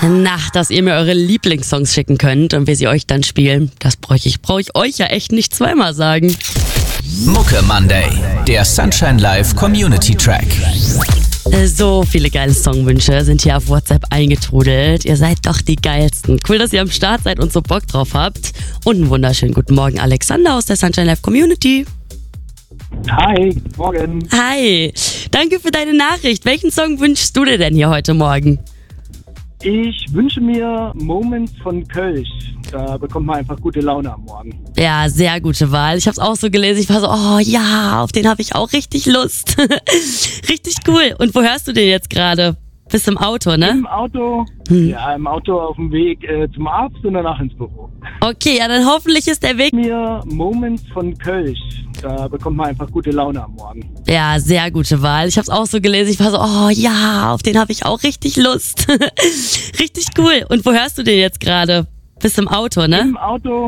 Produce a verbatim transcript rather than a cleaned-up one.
Na, dass ihr mir eure Lieblingssongs schicken könnt und wir sie euch dann spielen, das bräuchte ich, brauche ich euch ja echt nicht zweimal sagen. Mucke Monday, der Sunshine Live Community Track. So viele geile Songwünsche sind hier auf WhatsApp eingetrudelt. Ihr seid doch die Geilsten. Cool, dass ihr am Start seid und so Bock drauf habt. Und einen wunderschönen guten Morgen, Alexander aus der Sunshine Live Community. Hi, guten Morgen. Hi, danke für deine Nachricht. Welchen Song wünschst du dir denn hier heute Morgen? Ich wünsche mir Moments von Kölsch. Da bekommt man einfach gute Laune am Morgen. Ja, sehr gute Wahl. Ich habe es auch so gelesen. Ich war so, oh ja, auf den habe ich auch richtig Lust. Richtig cool. Und wo hörst du den jetzt gerade? Bist im Auto, ne? Im Auto, hm. ja, im Auto auf dem Weg äh, zum Arzt und danach ins Büro. Okay, ja, dann hoffentlich ist der Weg... Mir Moments von Kölsch. Da bekommt man einfach gute Laune am Morgen. Ja, sehr gute Wahl. Ich habe es auch so gelesen. Ich war so, oh ja, auf den habe ich auch richtig Lust. Richtig cool. Und wo hörst du den jetzt gerade? Bist im Auto, ne? Im Auto.